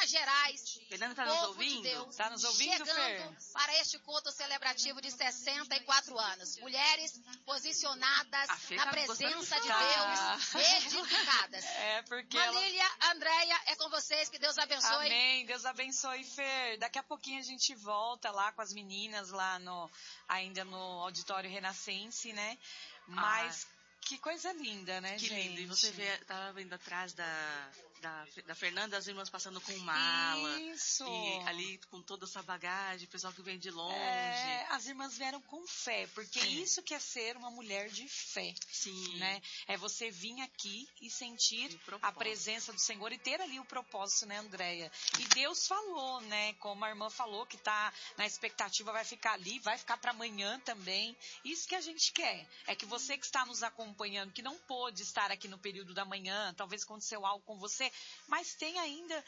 Minas Gerais. Fernanda tá nos povo ouvindo? De Deus, tá nos ouvindo, chegando para este culto celebrativo de 64 anos. Mulheres posicionadas na presença de Deus, edificadas. Porque Marília, Andréia, é com vocês, que Deus abençoe. Amém, Deus abençoe, Fer. Daqui a pouquinho a gente volta lá com as meninas, lá ainda no Auditório Renascense, né? Mas que coisa linda, né, que gente? lindo. E você tava vendo atrás da Fernanda, as irmãs passando com mala. Isso. E ali com toda essa bagagem, o pessoal que vem de longe. As irmãs vieram com fé, porque isso que é ser uma mulher de fé. Sim. Né? É você vir aqui e sentir a presença do Senhor e ter ali o propósito, né, Andréia? E Deus falou, né, como a irmã falou, que tá na expectativa, vai ficar ali, vai ficar para amanhã também. Isso que a gente quer. É que você que está nos acompanhando, que não pôde estar aqui no período da manhã, talvez aconteceu algo com você, mas tem ainda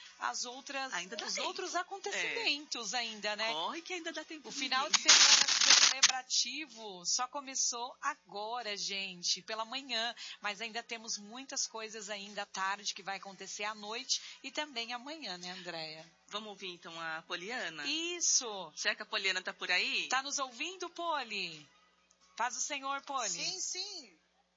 os outros acontecimentos ainda, né? Corre que ainda dá tempo. O final de semana celebrativo só começou agora, gente, pela manhã, mas ainda temos muitas coisas ainda à tarde que vai acontecer à noite e também amanhã, né, Andréia? Vamos ouvir então a Poliana? Isso! Será que a Poliana tá por aí? Tá nos ouvindo, Poli? Paz do Senhor, Poli. Sim, sim.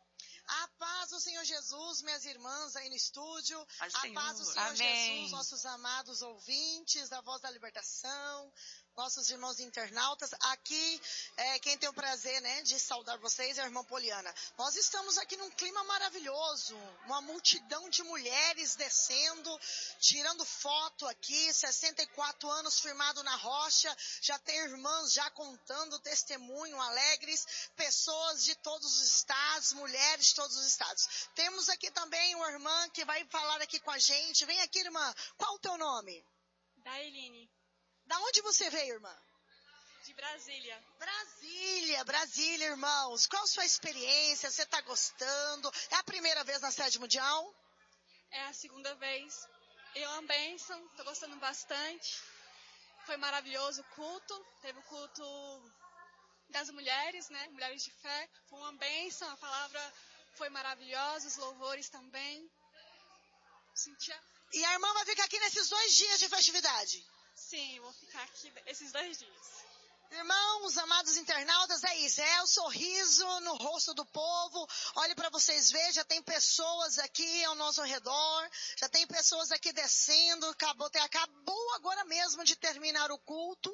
A paz do Senhor Jesus, minhas irmãs aí no estúdio. A paz do Senhor Jesus, nossos amados ouvintes da Voz da Libertação, nossos irmãos internautas. Aqui, quem tem o prazer, né, de saudar vocês é a irmã Poliana. Nós estamos aqui num clima maravilhoso, uma multidão de mulheres descendo, tirando foto aqui, 64 anos firmado na rocha, já tem irmãs já contando testemunho, alegres, pessoas de todos os estados, mulheres de todos os estados. Temos aqui também uma irmã que vai falar aqui com a gente. Vem aqui, irmã. Qual o teu nome? Daeline. Da onde você veio, irmã? De Brasília. Brasília, irmãos. Qual a sua experiência? Você está gostando? É a primeira vez na sede mundial? É a segunda vez. Eu amo bênção, estou gostando bastante. Foi maravilhoso o culto. Teve o culto das mulheres, né? Mulheres de fé. Foi uma bênção, a palavra foi maravilhosa, os louvores também. E a irmã vai ficar aqui nesses 2 dias de festividade? Sim, vou ficar aqui esses 2 dias. Irmãos, amados internautas, é isso, é o sorriso no rosto do povo. Olhe para vocês verem, já tem pessoas aqui ao nosso redor, já tem pessoas aqui descendo, acabou agora mesmo de terminar o culto.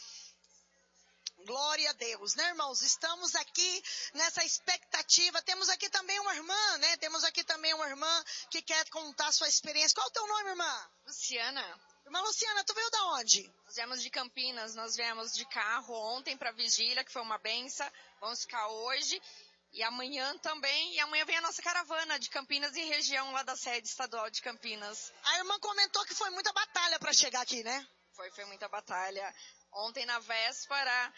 Glória a Deus, né, irmãos? Estamos aqui nessa expectativa. Temos aqui também uma irmã, né? Temos aqui também uma irmã que quer contar sua experiência. Qual é o teu nome, irmã? Luciana. Irmã Luciana, tu veio da onde? Nós viemos de Campinas, nós viemos de carro ontem para Vigília, que foi uma benção. Vamos ficar hoje e amanhã também. E amanhã vem a nossa caravana de Campinas e região lá da sede estadual de Campinas. A irmã comentou que foi muita batalha para chegar aqui, né? Foi muita batalha. Ontem na véspera,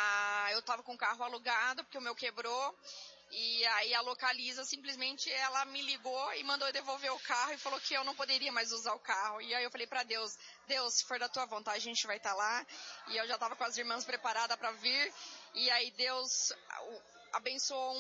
eu estava com o carro alugado, porque o meu quebrou. E aí a Localiza, simplesmente, ela me ligou e mandou eu devolver o carro e falou que eu não poderia mais usar o carro. E aí eu falei para Deus, se for da tua vontade, a gente vai estar lá. E eu já estava com as irmãs preparadas para vir. E aí Deus abençoou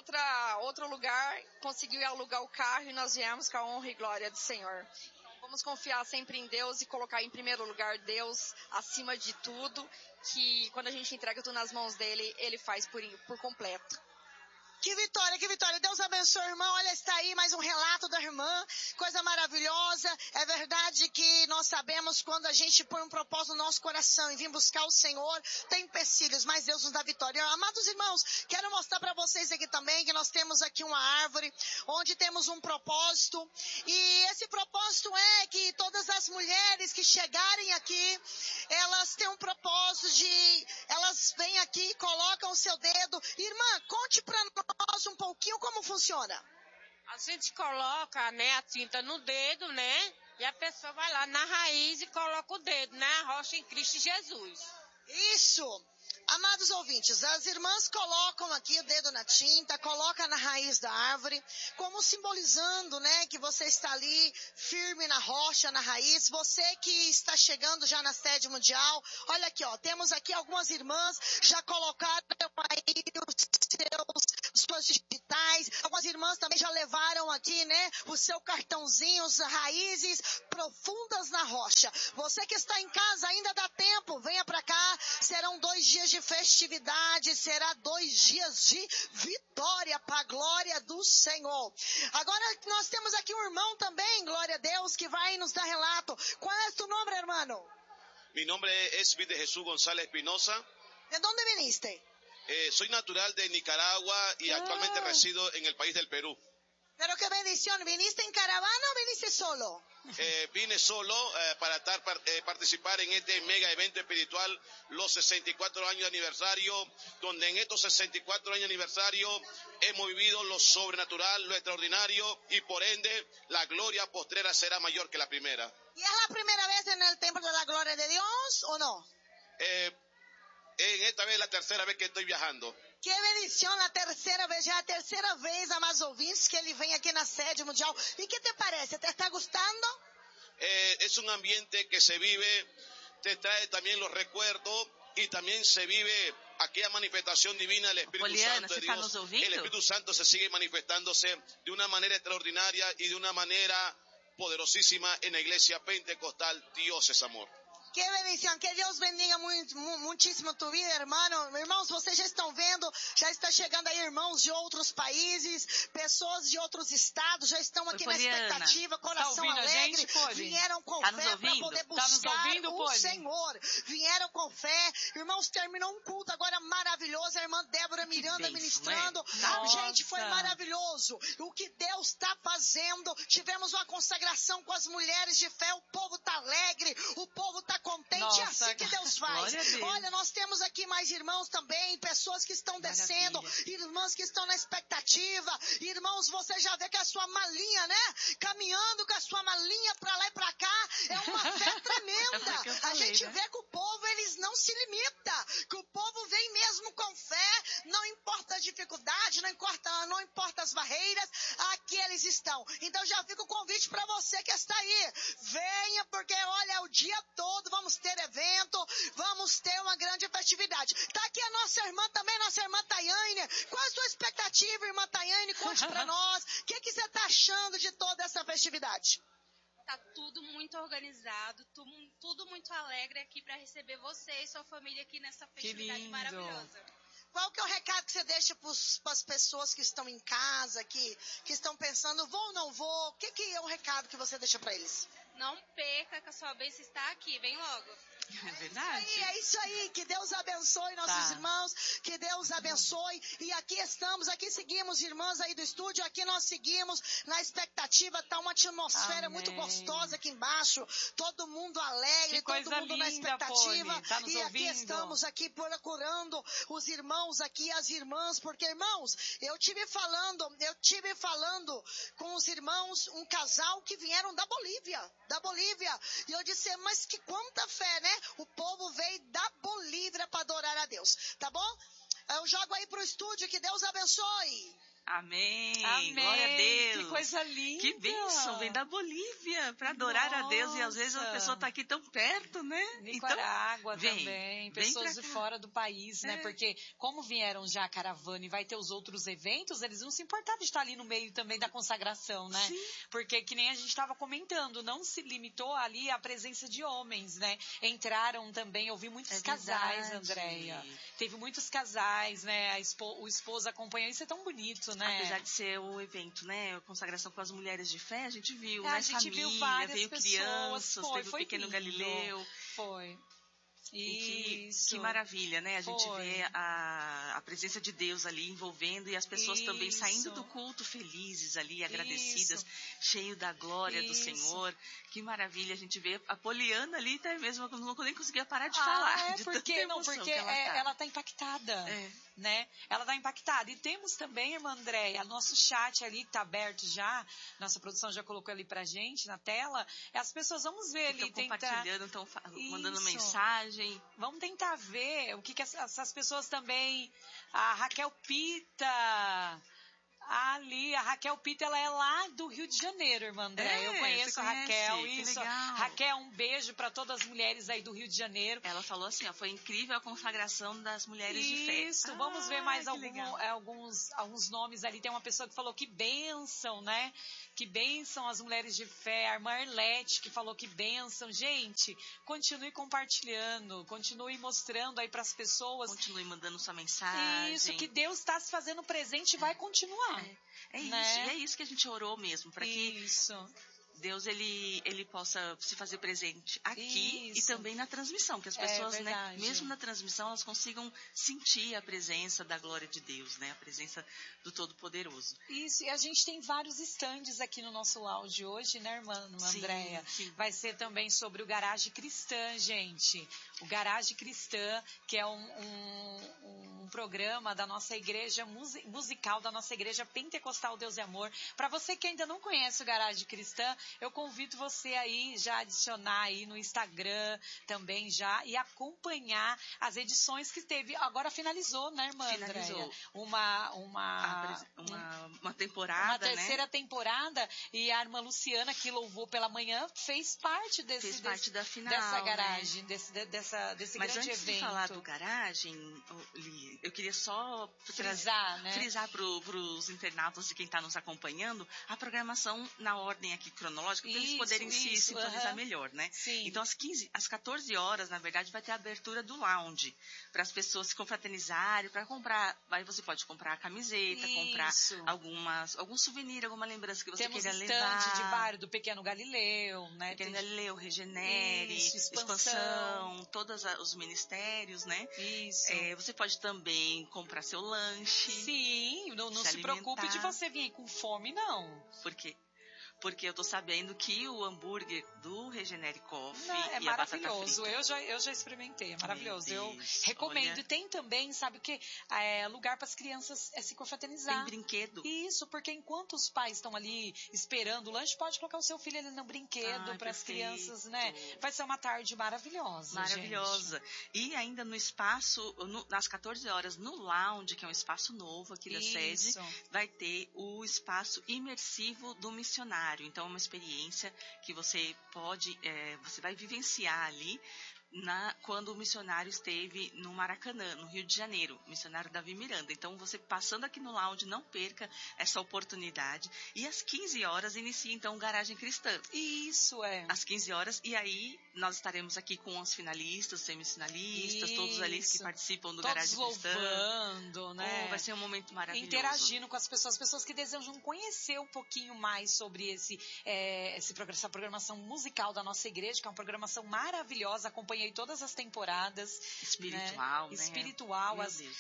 outro lugar, conseguiu alugar o carro e nós viemos com a honra e glória do Senhor. Vamos confiar sempre em Deus e colocar em primeiro lugar Deus acima de tudo, que quando a gente entrega tudo nas mãos dele, ele faz por completo. Que vitória, que vitória. Deus abençoe, irmão. Olha, está aí mais um relato da irmã. Coisa maravilhosa. É verdade que nós sabemos quando a gente põe um propósito no nosso coração e vir buscar o Senhor, tem empecilhos, mas Deus nos dá vitória. Amados irmãos, quero mostrar para vocês aqui também que nós temos aqui uma árvore onde temos um propósito. E esse propósito é que todas as mulheres que chegarem aqui, elas têm um propósito elas vêm aqui, colocam o seu dedo. Irmã, conte para nós um pouquinho como funciona. A gente coloca, né, a tinta no dedo, né, e a pessoa vai lá na raiz e coloca o dedo, né, a rocha em Cristo Jesus. Isso. Amados ouvintes, as irmãs colocam aqui o dedo na tinta, colocam na raiz da árvore, como simbolizando, né, que você está ali firme na rocha, na raiz. Você que está chegando já na sede mundial, olha aqui, ó, temos aqui algumas irmãs já colocaram aí os seus suas digitais. Algumas irmãs também já levaram aqui, né, o seu cartãozinho, as raízes profundas na rocha. Você que está em casa, ainda dá tempo, venha para cá. Serão 2 dias de festividade, será 2 dias de vitória para a glória do Senhor. Agora nós temos aqui um irmão também, glória a Deus, que vai nos dar relato. Qual é o teu nome, hermano? Mi nombre es de Jesús González Espinosa. ¿De dónde viniste? Soy natural de Nicaragua y actualmente resido en el país del Perú. Pero qué bendición, ¿viniste en caravana o viniste solo? Vine solo para participar en este mega evento espiritual, los 64 años de aniversario, donde en estos 64 años de aniversario hemos vivido lo sobrenatural, lo extraordinario, y por ende la gloria postrera será mayor que la primera. ¿Y es la primera vez en el templo de la gloria de Dios o no? En esta vez es la tercera vez que estoy viajando. Que bendição, a terceira vez, já é a terceira vez, amados ouvintes, que ele vem aqui na sede mundial. E que te parece? ¿Te está gustando? Es un ambiente que se vive, te trae también los recuerdos y también se vive aquella manifestación divina del Espíritu Santo de Dios. El Espíritu Santo se sigue manifestándose de una manera extraordinaria y de una manera poderosísima en la iglesia pentecostal. Dios es amor. Que bendição, que Deus bendiga muitíssimo tua vida, irmão. Irmãos, vocês já estão vendo, já está chegando aí irmãos de outros países, pessoas de outros estados, já estão aqui na expectativa, coração alegre, vieram com fé para poder buscar o Senhor. Vieram com fé, irmãos, terminou um culto agora maravilhoso, a irmã Débora Miranda ministrando. Gente, foi maravilhoso. O que Deus está fazendo, tivemos uma consagração com as mulheres de fé, o povo está alegre, o povo está contente. Nossa, é assim que Deus faz. Olha, nós temos aqui mais irmãos também, pessoas que estão descendo, irmãs que estão na expectativa. Irmãos, você já vê que a sua malinha, né? Caminhando com a sua malinha pra lá e pra cá, é uma fé tremenda. A gente vê que o povo, eles não se limita, que o povo vem mesmo com fé, não importa a dificuldade, não importa as barreiras, aqui eles estão. Então já fica o convite para você que está aí. Venha, porque olha, o dia todo vamos ter evento, vamos ter uma grande festividade. Tá aqui a nossa irmã também, nossa irmã Tayane. Qual a sua expectativa, irmã Tayane? Conte pra nós. O que você tá achando de toda essa festividade? Tá tudo muito organizado, tudo muito alegre aqui para receber você e sua família aqui nessa festividade maravilhosa. Qual que é o recado que você deixa para as pessoas que estão em casa, que estão pensando, vou ou não vou? O que é o recado que você deixa para eles? Não perca, que a sua bênção está aqui, vem logo. É verdade. É isso aí, que Deus abençoe nossos irmãos, que Deus abençoe, e aqui estamos, aqui seguimos, irmãs aí do estúdio, aqui nós seguimos na expectativa, tá uma atmosfera muito gostosa aqui embaixo, todo mundo alegre, todo mundo linda, na expectativa, tá nos e ouvindo? Aqui estamos aqui procurando os irmãos aqui, as irmãs, porque irmãos, eu tive falando com os irmãos, um casal que vieram da Bolívia, e eu disse, mas que quanta fé, né? O povo veio da Bolívia para adorar a Deus, tá bom? Eu jogo aí pro estúdio, que Deus abençoe. Amém. Glória a Deus. Que coisa linda. Que bênção, vem da Bolívia para adorar a Deus, e às vezes a pessoa está aqui tão perto, né? Nicarágua então, também, pessoas de fora do país, né? Porque como vieram já a caravana e vai ter os outros eventos, eles não se importavam de estar ali no meio também da consagração, né? Sim. Porque que nem a gente estava comentando, não se limitou ali a presença de homens, né? Entraram também, eu vi muitos casais, Andréia. Teve muitos casais, né? O esposo acompanhou, isso é tão bonito, né? Apesar de ser o evento, né? A consagração com as mulheres de fé, a gente viu, né? A gente viu várias veio pessoas, crianças, teve o pequeno lindo. Galileu. Foi. Que maravilha, né? A gente vê a presença de Deus ali envolvendo, e as pessoas também saindo do culto felizes ali, agradecidas, cheio da glória do Senhor. Que maravilha, a gente vê a Poliana ali, tá mesmo, não nem conseguia parar de falar. Porque ela tá impactada. Né? Ela tá impactada. E temos também, irmã Andréia, nosso chat ali que tá aberto já, nossa produção já colocou ali pra gente na tela, as pessoas, vamos ver ali, compartilhando, estão mandando mensagem. Vamos tentar ver o que essas pessoas também, a Raquel Pita, Ali, a Raquel Pita, ela é lá do Rio de Janeiro, irmã André. Eu conheço a Raquel, isso. Raquel, um beijo para todas as mulheres aí do Rio de Janeiro. Ela falou assim, ó, foi incrível a consagração das mulheres de fé. Isso, vamos ver mais alguns nomes ali. Tem uma pessoa que falou que bênção, né? Que bênção as mulheres de fé. A irmã Arlete que falou que bênção. Gente, continue compartilhando, continue mostrando aí para as pessoas. Continue mandando sua mensagem. Isso, que Deus está se fazendo presente e vai continuar. É isso, e é isso que a gente orou mesmo, para que Deus ele possa se fazer presente aqui e também na transmissão, que as pessoas, né, mesmo na transmissão, elas consigam sentir a presença da glória de Deus, né, a presença do Todo-Poderoso. Isso, e a gente tem vários estandes aqui no nosso lounge hoje, né, irmã Andréia? Sim. Vai ser também sobre o Garagem Cristã, gente. O Garagem Cristã, que é um programa da nossa igreja musical, da nossa igreja Pentecostal Deus e Amor. Para você que ainda não conhece o Garagem Cristã, eu convido você aí já adicionar aí no Instagram também já e acompanhar as edições que teve. Agora finalizou, né, irmã Andréia? Finalizou. Uma temporada, uma terceira temporada, e a irmã Luciana, que louvou pela manhã, fez parte da final, dessa garagem, né? desse Mas grande evento. Mas antes de falar do garagem, eu queria só frisar para os internautas de quem está nos acompanhando a programação na ordem aqui cronológica, para eles poderem se sintonizar melhor, né? Sim. Então, às 14 horas, na verdade, vai ter a abertura do lounge, para as pessoas se confraternizarem, para comprar. Aí você pode comprar a camiseta, comprar algum souvenir, alguma lembrança que você queira levar. Temos stand de bar do Pequeno Galileu, né? Pequeno Galileu, Regenere, Expansão, todos os ministérios, né? Isso. Você pode também comprar seu lanche. Sim, não se preocupe de você vir com fome, não. Por quê? Porque eu tô sabendo que o hambúrguer do Regenere Coffee é maravilhoso. Eu já experimentei, é maravilhoso. Eu recomendo. Olha... E tem também, sabe o que? Lugar para as crianças se confraternizar. Tem brinquedo. Isso, porque enquanto os pais estão ali esperando o lanche, pode colocar o seu filho ali no brinquedo para as crianças, né? Vai ser uma tarde maravilhosa. Maravilhosa. Gente. E ainda no espaço, nas 14 horas, no lounge, que é um espaço novo aqui da sede, vai ter o espaço imersivo do missionário. Então, é uma experiência que você vai vivenciar ali quando o missionário esteve no Maracanã, no Rio de Janeiro, o missionário Davi Miranda. Então, você passando aqui no lounge, não perca essa oportunidade. E às 15 horas inicia, então, o Garagem Cristã. Isso, Às 15 horas, e aí nós estaremos aqui com os finalistas, semifinalistas, todos ali que participam do Garagem Cristã. Louvando, né? Vai ser um momento maravilhoso. Interagindo com as pessoas que desejam conhecer um pouquinho mais sobre essa programação musical da nossa igreja, que é uma programação maravilhosa. Acompanhei todas as temporadas. Espiritual, né? Espiritual,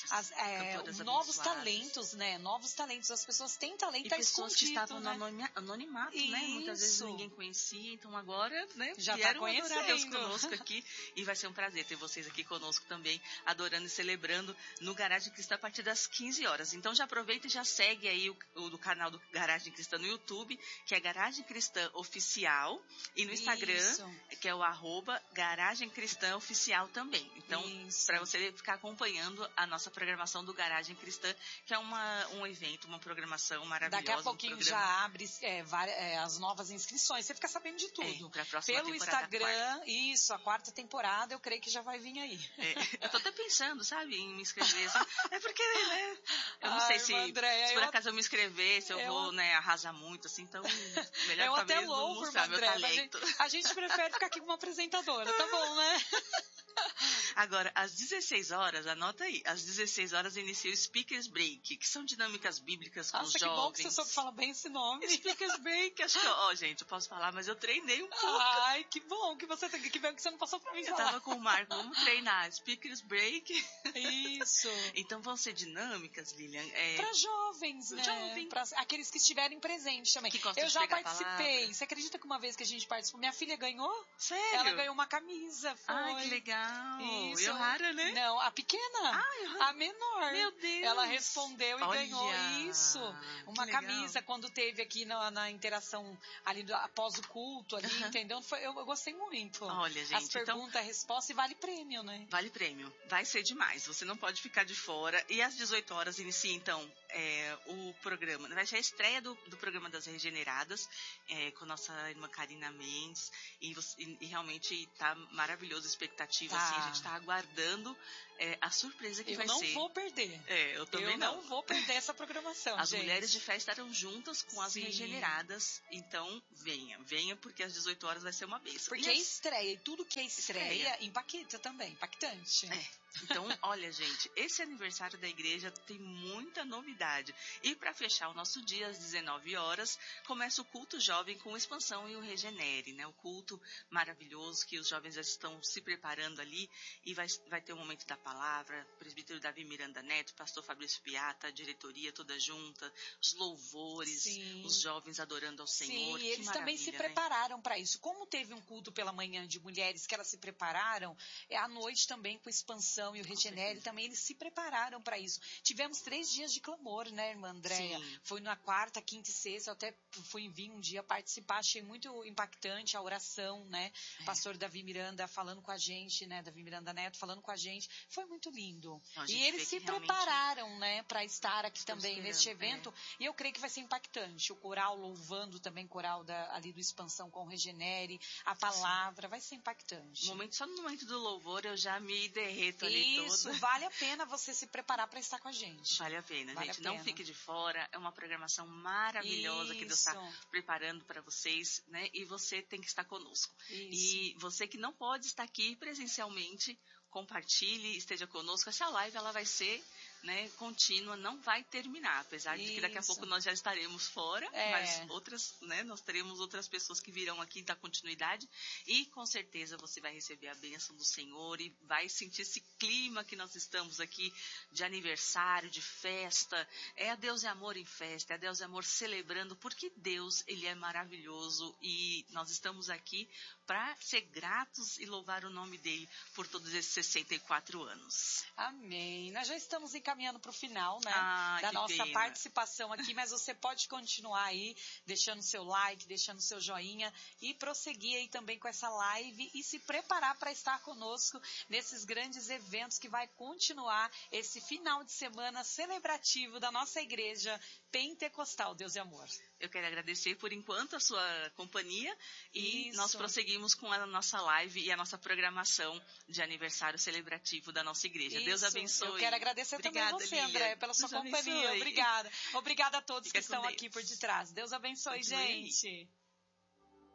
novos talentos, né? Novos talentos. As pessoas têm talento, e pessoas que estavam no anonimato, né? Muitas vezes ninguém conhecia, então agora, né? Já vieram adorar Deus conosco aqui, e vai ser um prazer ter vocês aqui conosco também, adorando e celebrando no Garagem Cristã a partir das 15 horas. Então já aproveita e já segue aí o canal do Garagem Cristã no YouTube, que é Garagem Cristã Oficial, e no Instagram, que é o @Garagem Cristã Oficial também. Então, para você ficar acompanhando a nossa programação do Garagem Cristã, que é um evento, uma programação maravilhosa. Daqui a pouquinho já abre as novas inscrições. Você fica sabendo de tudo. Pelo Instagram, a 4ª temporada, eu creio que já vai vir aí. Eu tô até pensando, sabe, em me inscrever. É porque, né, eu não sei se por acaso eu me inscrever, se eu vou, né, arrasar muito, assim, então melhor eu até não mostrar meu talento. A gente prefere ficar aqui com uma apresentadora, tá bom, né? Agora, às 16 horas, anota aí, às 16 horas inicia o Speakers Break, que são dinâmicas bíblicas com os jovens. Nossa, que bom que você soube falar bem esse nome. Speakers Break, acho que, gente, eu posso falar, mas eu treinei um pouco. Ai, que bom que você não passou pra mim falar. Eu tava com o Marco, vamos treinar, Speakers Break. Isso. Então vão ser dinâmicas, Lilian. Pra jovens, né? Pra aqueles que estiverem presentes também. Eu já participei. Você acredita que uma vez que a gente participou, minha filha ganhou? Sério? Ela ganhou uma camisa, foi. Ai, que legal. Isso. Yohara, né? Não, a pequena. A menor. Meu Deus. Ela respondeu e ganhou isso. Uma camisa quando teve aqui na interação ali após o culto ali, entendeu? Eu gostei muito. Olha, gente. As perguntas, a resposta e vale prêmio, né? Vale prêmio. Vai ser demais. Você não pode ficar de fora. E às 18 horas inicia, então, o programa. Vai ser a estreia do programa das Regeneradas, com a nossa irmã Karina Mendes. E realmente tá maravilhoso a expectativa. Assim, a gente tá aguardando a surpresa que vai ser. Eu não vou perder. Eu também não. Eu não vou perder essa programação, As gente. mulheres de fé estarão juntas com as Regeneradas. Então, venha, porque às 18 horas vai ser uma bênção. Porque estreia, e tudo que é estreia impacta também, impactante. Então, olha, gente, esse aniversário da igreja tem muita novidade. E para fechar o nosso dia, às 19 horas, começa o culto jovem com Expansão e o Regenere, né? O culto maravilhoso que os jovens já estão se preparando ali, e vai ter um momento da palavra, o presbítero Davi Miranda Neto, pastor Fabrício Piata, a diretoria toda junta, os louvores, os jovens adorando ao Senhor. Sim, eles também se prepararam para isso. Como teve um culto pela manhã de mulheres que elas se prepararam, à noite também com Expansão e o Regenere, também eles se prepararam para isso. Tivemos 3 dias de clamor, né, irmã Andréia? Foi na quarta, quinta e sexta, eu até vim um dia participar, achei muito impactante a oração, né? Pastor Davi Miranda falando com a gente, né? Davi Miranda Neto falando com a gente, foi muito lindo. E eles se prepararam, né, para estar aqui também neste evento, e eu creio que vai ser impactante. O coral louvando também, coral ali do Expansão com o Regenere, a palavra, vai ser impactante. Só no momento do louvor eu já me derreto ali. Isso, vale a pena você se preparar para estar com a gente. Vale a pena, gente. Não fique de fora. É uma programação maravilhosa que Deus está preparando para vocês, né? E você tem que estar conosco. E você que não pode estar aqui presencialmente, compartilhe, esteja conosco. Essa live, ela vai ser, né, contínua, não vai terminar, apesar de que daqui a pouco nós já estaremos fora, mas nós teremos outras pessoas que virão aqui dar continuidade, e com certeza você vai receber a bênção do Senhor e vai sentir esse clima que nós estamos aqui de aniversário, de festa. A Deus é amor em festa, a Deus é amor celebrando, porque Deus, Ele é maravilhoso, e nós estamos aqui para ser gratos e louvar o nome dEle por todos esses 64 anos. Amém. Nós já estamos encaminhando para o final, né, da nossa participação aqui, mas você pode continuar aí, deixando seu like, deixando seu joinha, e prosseguir aí também com essa live e se preparar para estar conosco nesses grandes eventos que vai continuar esse final de semana celebrativo da nossa igreja pentecostal Deus e Amor. Eu quero agradecer por enquanto a sua companhia, e nós prosseguimos com a nossa live e a nossa programação de aniversário celebrativo da nossa igreja. Deus abençoe. Eu quero agradecer também a você, André, pela sua companhia. Obrigada. Obrigada a todos que estão aqui por detrás. Deus abençoe, gente.